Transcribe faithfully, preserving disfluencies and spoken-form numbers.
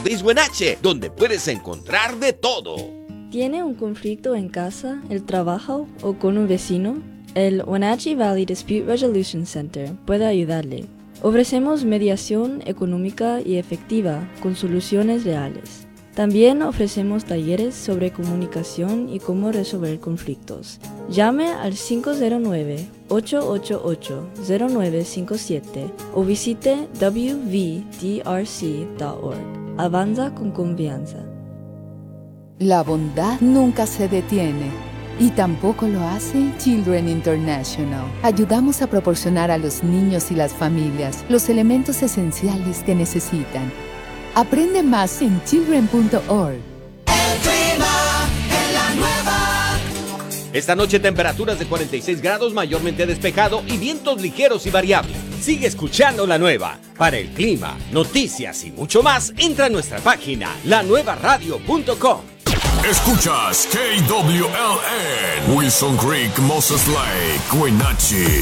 Days Wenatchee, donde puedes encontrar de todo. ¿Tiene un conflicto en casa, el trabajo o con un vecino? El Wenatchee Valley Dispute Resolution Center puede ayudarle. Ofrecemos mediación económica y efectiva con soluciones reales. También ofrecemos talleres sobre comunicación y cómo resolver conflictos. Llame al cinco cero nueve, ocho ocho ocho, cero nueve cinco siete o visite w v d r c punto org. Avanza con confianza. La bondad nunca se detiene y tampoco lo hace Children International. Ayudamos a proporcionar a los niños y las familias los elementos esenciales que necesitan. Aprende más en children punto org. El clima en la nueva. Esta noche temperaturas de cuarenta y seis grados, mayormente despejado y vientos ligeros y variables. Sigue escuchando La Nueva. Para el clima, noticias y mucho más, entra a nuestra página la nueva radio punto com. Escuchas K W L N, Wilson Creek, Moses Lake, Wenatchee.